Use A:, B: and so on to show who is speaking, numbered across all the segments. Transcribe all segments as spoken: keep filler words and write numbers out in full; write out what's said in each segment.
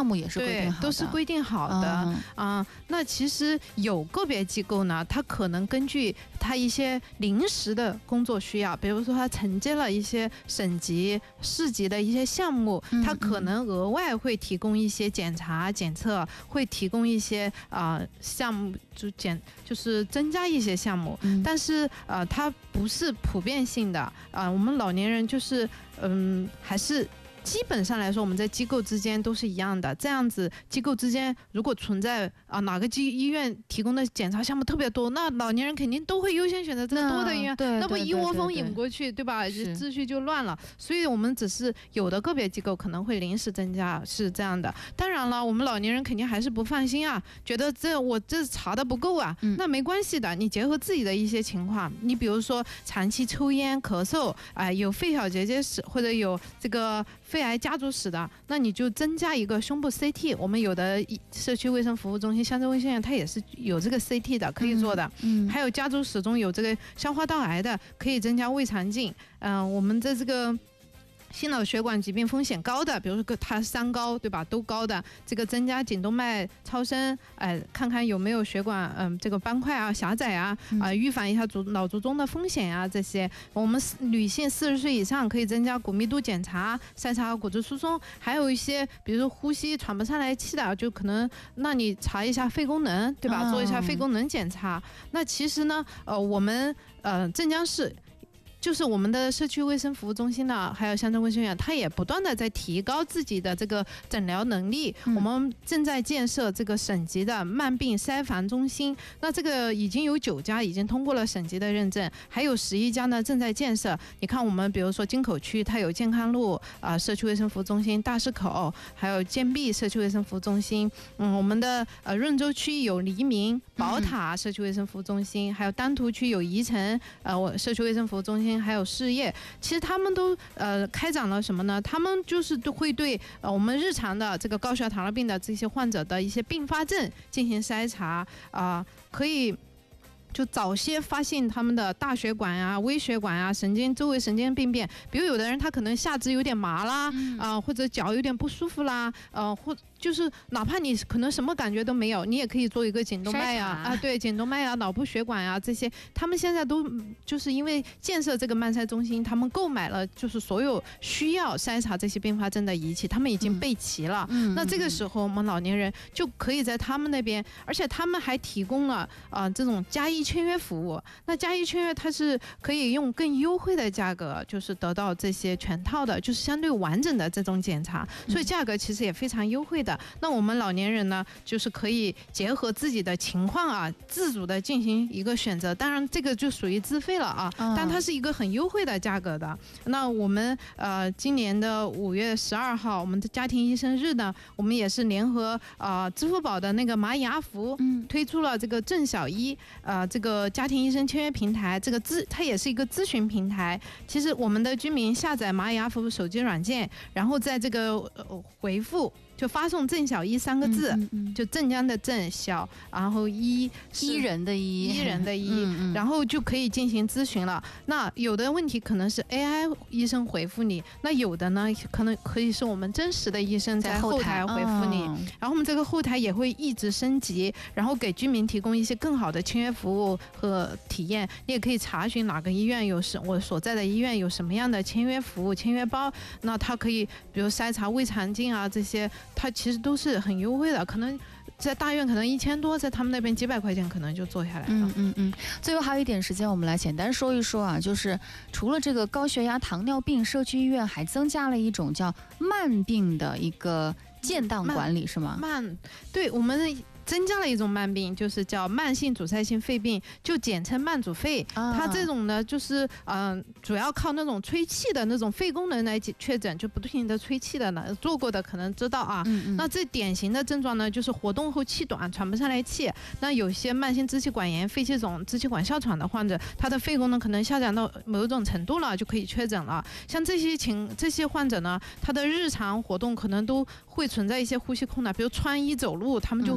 A: 项目也是规定好的，
B: 对，都是规定好的啊、嗯呃。那其实有个别机构呢，它可能根据它一些临时的工作需要，比如说它承接了一些省级、市级的一些项目，它可能额外会提供一些检查检测，会提供一些啊、呃、项目，就检就是增加一些项目，嗯、但是呃它不是普遍性的啊、呃。我们老年人就是嗯还是。基本上来说，我们在机构之间都是一样的。这样子，机构之间如果存在啊哪个机医院提供的检查项目特别多，那老年人肯定都会优先选择这个多的医院，那, 那不一窝蜂引过去， 对, 对, 对, 对, 对吧？秩序就乱了。所以我们只是有的个别机构可能会临时增加，是这样的。当然了，我们老年人肯定还是不放心啊，觉得这我这查的不够啊。嗯、那没关系的，你结合自己的一些情况，你比如说长期抽烟、咳嗽，啊、呃，有肺小结节史或者有这个肺癌家族史的，那你就增加一个胸部 C T。我们有的社区卫生服务中心、乡镇卫生院，它也是有这个 C T 的，可以做的。嗯，嗯还有家族史中有这个消化道癌的，可以增加胃肠镜。嗯、呃，我们的这个。心脑血管疾病风险高的，比如说它三高，对吧？都高的，这个增加颈动脉超声，哎、呃，看看有没有血管，嗯、呃，这个斑块啊狭窄啊，啊、呃，预防一下足脑卒中的风险啊，这些。我们女性四十岁以上可以增加骨密度检查，筛查骨质疏松，还有一些，比如说呼吸喘不上来气的，就可能那你查一下肺功能，对吧？做一下肺功能检查。那其实呢，呃，我们呃镇江市。就是我们的社区卫生服务中心呢，还有乡镇卫生院，它也不断的在提高自己的这个诊疗能力。嗯、我们正在建设这个省级的慢病筛防中心，那这个已经有九家已经通过了省级的认证，还有十一家呢正在建设。你看，我们比如说金口区，它有健康路啊、呃、社区卫生服务中心，大市口还有建壁社区卫生服务中心。嗯，我们的呃润州区有黎明、宝塔社区卫生服务中心，还有丹徒区有宜城呃我社区卫生服务中心。还有事业，其实他们都呃开展了什么呢？他们就是都会对呃我们日常的这个高血压、糖尿病的这些患者的一些并发症进行筛查啊、呃，可以。就早些发现他们的大血管啊、微血管啊、神经周围神经病变，比如有的人他可能下肢有点麻啦，啊、嗯呃，或者脚有点不舒服啦，呃，或就是哪怕你可能什么感觉都没有，你也可以做一个颈动脉呀，啊，对，颈动脉啊、脑部血管啊这些，他们现在都就是因为建设这个慢筛中心，他们购买了就是所有需要筛查这些并发症的仪器，他们已经备齐了。嗯，那这个时候我们老年人就可以在他们那边，而且他们还提供了啊、呃、这种加医签约服务。那加医签约它是可以用更优惠的价格，就是得到这些全套的，就是相对完整的这种检查，所以价格其实也非常优惠的。那我们老年人呢，就是可以结合自己的情况啊，自主的进行一个选择。当然，这个就属于自费了啊，但它是一个很优惠的价格的。那我们呃今年的五月十二号，我们的家庭医生日呢，我们也是联合呃支付宝的那个蚂蚁阿福，嗯，推出了这个郑小医呃这个家庭医生签约平台，这个咨它也是一个咨询平台。其实我们的居民下载蚂蚁阿福手机软件，然后在这个、呃、回复。就发送郑小医三个字，嗯嗯嗯，就镇江的镇小，然后医
A: 医人的医，
B: 医人的医，嗯嗯，然后就可以进行咨询了。那有的问题可能是 A I 医生回复你，那有的呢可能可以是我们真实的医生在后台回复你，哦，然后我们这个后台也会一直升级，然后给居民提供一些更好的签约服务和体验。你也可以查询哪个医院有什我所在的医院有什么样的签约服务、签约包，那它可以比如筛查胃肠镜啊这些。它其实都是很优惠的，可能在大院可能一千多，在他们那边几百块钱可能就做下来了。
A: 嗯嗯嗯。最后还有一点时间，我们来简单说一说啊，就是除了这个高血压、糖尿病，社区医院还增加了一种叫慢病的一个建档管理，是吗？
B: 慢，对，我们增加了一种慢病，就是叫慢性阻塞性肺病，就简称慢阻肺。啊、它这种呢，就是嗯、呃，主要靠那种吹气的那种肺功能来确诊，就不停的吹气的呢，做过的可能知道啊。嗯嗯，那最典型的症状呢，就是活动后气短，喘不上来气。那有些慢性支气管炎、肺气肿、支气管哮喘的患者，他的肺功能可能下降到某种程度了，就可以确诊了。像这些情这些患者呢，他的日常活动可能都会存在一些呼吸困难，比如穿衣走路，他们就会呼吸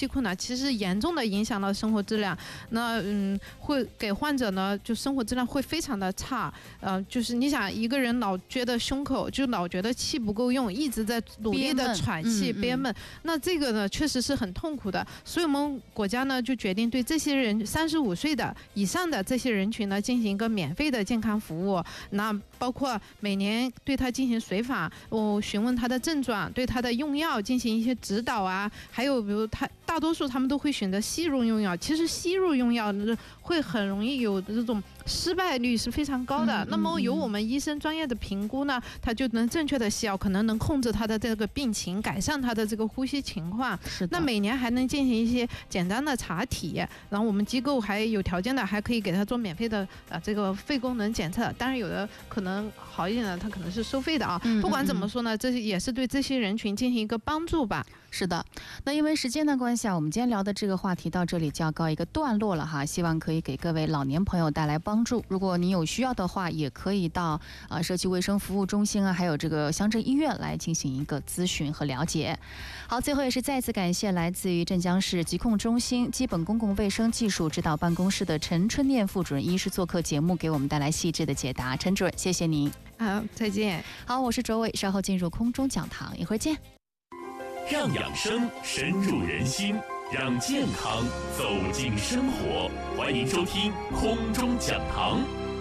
B: 吸困难，其实严重的影响了生活质量。那嗯，会给患者呢，就生活质量会非常的差。呃，就是你想一个人老觉得胸口就老觉得气不够用，一直在努力的喘气憋闷，那这个呢确实是很痛苦的。所以我们国家呢就决定对这些人三十五岁的以上的这些人群呢进行一个免费的健康服务。那包括每年对他进行随访，我询问他的症状，对他的用药进行一些指导啊，还有比如他大多数他们都会选择吸入用药，其实吸入用药会很容易有这种失败率是非常高的。嗯、那么由我们医生专业的评估呢，他就能正确的吸药，可能能控制他的这个病情，改善他的这个呼吸情况。
A: 是的。
B: 那每年还能进行一些简单的查体，然后我们机构还有条件的还可以给他做免费的呃这个肺功能检测。当然有的可能好一点的，他可能是收费的啊。嗯、不管怎么说呢，这也是对这些人群进行一个帮助吧。
A: 是的，那因为时间的关系啊，我们今天聊的这个话题到这里就要告一个段落了哈。希望可以给各位老年朋友带来帮助。如果你有需要的话，也可以到啊、呃、社区卫生服务中心啊，还有这个乡镇医院来进行一个咨询和了解。好，最后也是再次感谢来自于镇江市疾控中心基本公共卫生技术指导办公室的陈春念副主任医师做客节目，给我们带来细致的解答。陈主任，谢谢您。
B: 好，再见。
A: 好，我是卓伟，稍后进入空中讲堂，一会儿见。
C: 让养生深入人心，让健康走进生活。欢迎收听空中讲堂。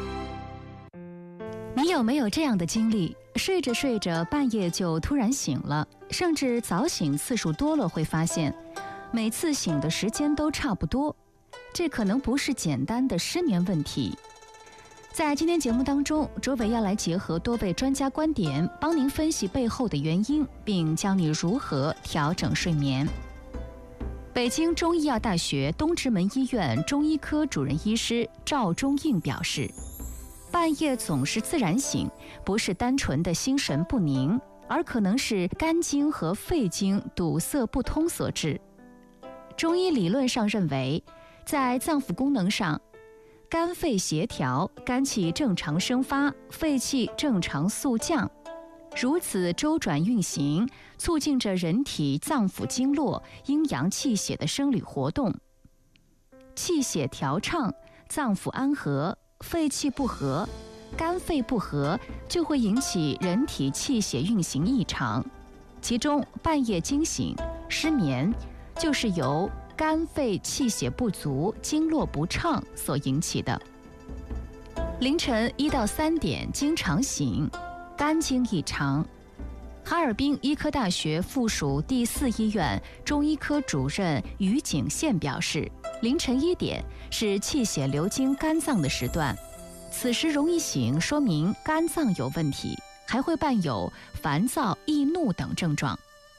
D: 你有没有这样的经历？睡着睡着半夜就突然醒了，甚至早醒次数多了，会发现每次醒的时间都差不多。这可能不是简单的失眠问题。在今天节目当中，卓伟要来结合多位专家观点，帮您分析背后的原因，并教你如何调整睡眠。北京中医药大学东直门医院中医科主任医师赵忠应表示，半夜总是自然醒，不是单纯的心神不宁，而可能是肝经和肺经堵塞不通所致。中医理论上认为，在脏腑功能上，肝肺协调，肝气正常生发，肺气正常速降，如此周转运行，促进着人体脏腑经络、阴阳气血的生理活动。气血调畅，脏腑安和，肺气不和，肝肺不和，就会引起人体气血运行异常。其中半夜惊醒、失眠，就是由肝肺气血不足、经络不畅所引起的。凌晨一到三点经常醒，肝经异常。哈尔滨医科大学附属第四医院中医科主任于景宪表示，凌晨一点是气血流经肝脏的时段，此时容易醒，说明肝脏有问题，还会伴有烦躁、易怒等症状。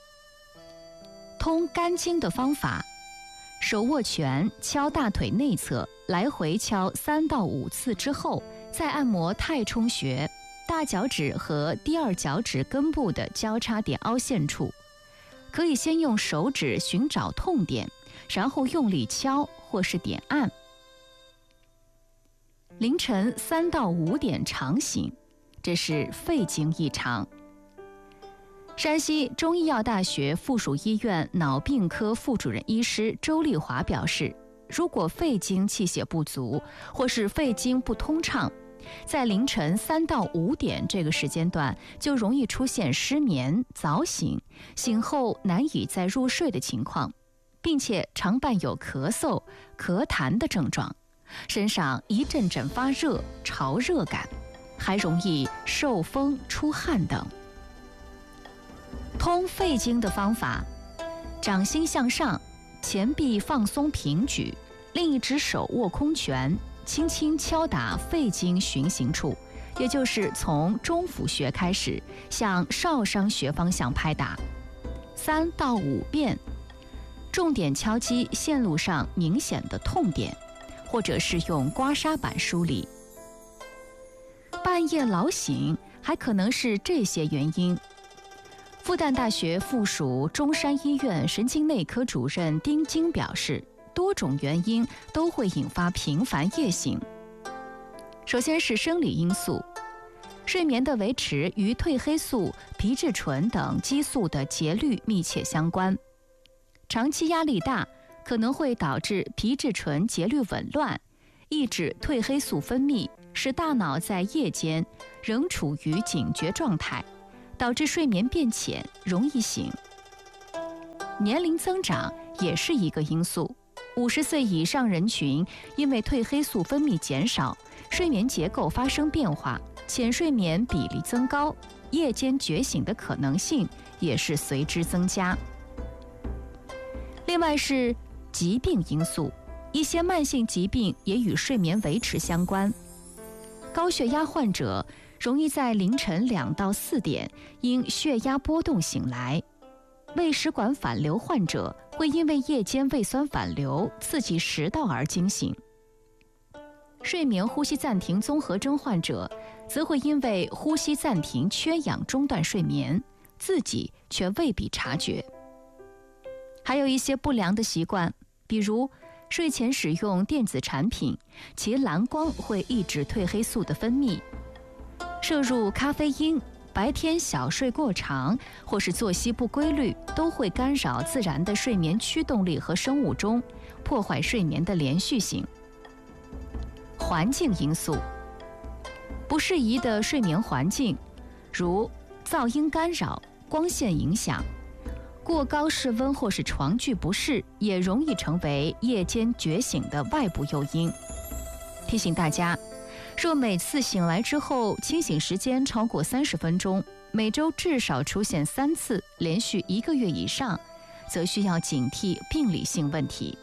D: 通肝经的方法，手握拳敲大腿内侧，来回敲三到五次之后，再按摩太冲穴、大脚趾和第二脚趾根部的交叉点凹陷处。可以先用手指寻找痛点，然后用力敲或是点按。凌晨三到五点常醒，这是肺经异常。山西中医药大学附属医院脑病科副主任医师周丽华表示，如果肺经气血不足，或是肺经不通畅，在凌晨三到五点这个时间段，就容易出现失眠、早醒、醒后难以再入睡的情况，并且常伴有咳嗽、咳痰的症状，身上一阵阵发热、潮热感，还容易受风、出汗等。通肺经的方法，掌心向上，前臂放松平举，另一只手握空拳，轻轻敲打肺经循行处，也就是从中府穴开始，向少商穴方向拍打，三到五遍，重点敲击线路上明显的痛点，或者是用刮痧板梳理。半夜老醒，还可能是这些原因。复旦大学附属中山医院神经内科主任丁晶表示，多种原因都会引发频繁夜醒。首先是生理因素，睡眠的维持与褪黑素、皮质醇等激素的节律密切相关。 长期压力大可能会导致皮质醇节律紊乱，抑制褪黑素分泌，使大脑在夜间仍处于警觉状态，导致睡眠变浅，容易醒。年龄增长也是一个因素，五十岁以上人群因为褪黑素分泌减少，睡眠结构发生变化，浅睡眠比例增高，夜间觉醒的可能性也是随之增加。另外是疾病因素，一些慢性疾病也与睡眠维持相关。高血压患者容易在凌晨两到四点因血压波动醒来，胃食管反流患者会因为夜间胃酸反流刺激食道而惊醒。睡眠呼吸暂停综合征患者则会因为呼吸暂停缺氧中断睡眠，自己却未必察觉。还有一些不良的习惯，比如睡前使用电子产品，其蓝光会抑制褪黑素的分泌；摄入咖啡因，白天小睡过长或是作息不规律，都会干扰自然的睡眠驱动力和生物钟，破坏睡眠的连续性。环境因素，不适宜的睡眠环境，如噪音干扰、光线影响、过高室温或是床具不适，也容易成为夜间觉醒的外部诱因。提醒大家，若每次醒来之后清醒时间超过三十分钟，每周至少出现三次，连续一个月以上，则需要警惕病理性问题。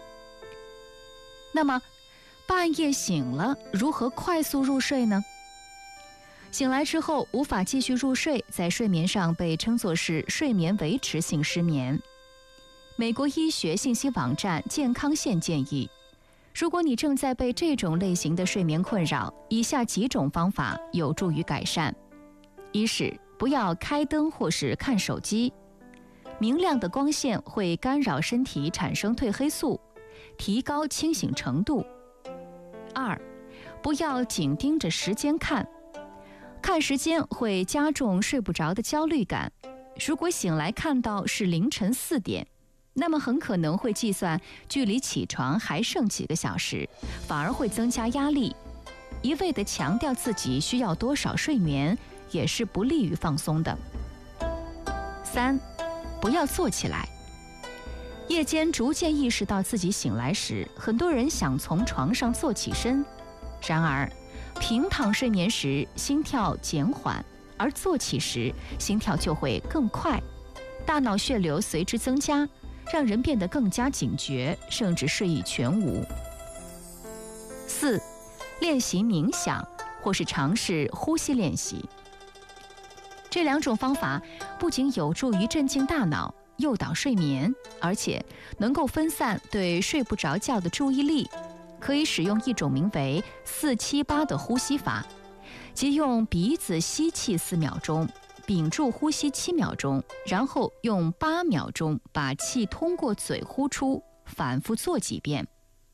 D: 那么，半夜醒了，如何快速入睡呢？醒来之后无法继续入睡，在睡眠上被称作是睡眠维持性失眠。美国医学信息网站健康线建议，如果你正在被这种类型的睡眠困扰，以下几种方法有助于改善。一是不要开灯或是看手机，明亮的光线会干扰身体产生褪黑素，提高清醒程度。二，不要紧盯着时间看，看时间会加重睡不着的焦虑感。如果醒来看到是凌晨四点，那么很可能会计算距离起床还剩几个小时，反而会增加压力。一味地强调自己需要多少睡眠，也是不利于放松的。三，不要坐起来。夜间逐渐意识到自己醒来时，很多人想从床上坐起身，然而平躺睡眠时心跳减缓，而坐起时心跳就会更快，大脑血流随之增加，让人变得更加警觉，甚至睡意全无。四，练习冥想或是尝试呼吸练习。这两种方法不仅有助于镇静大脑，诱导睡眠，而且能够分散对睡不着觉的注意力。可以使用一种名为四七八的呼吸法，即用鼻子吸气四秒钟，屏住呼吸七秒钟，然后用八秒钟把气通过嘴呼出，反复做几遍。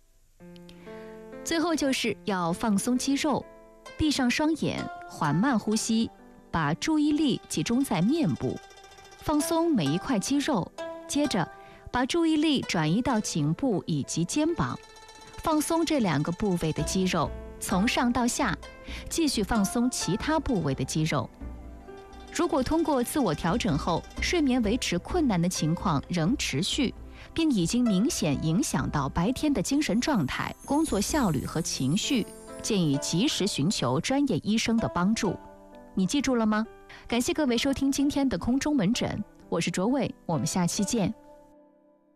D: 最后就是要放松肌肉，闭上双眼，缓慢呼吸，把注意力集中在面部，放松每一块肌肉，接着把注意力转移到颈部以及肩膀，放松这两个部位的肌肉，从上到下，继续放松其他部位的肌肉。如果通过自我调整后，睡眠维持困难的情况仍持续，并已经明显影响到白天的精神状态、工作效率和情绪，建议及时寻求专业医生的帮助。你记住了吗？感谢各位收听今天的空中门诊，我是卓伟，我们下期见。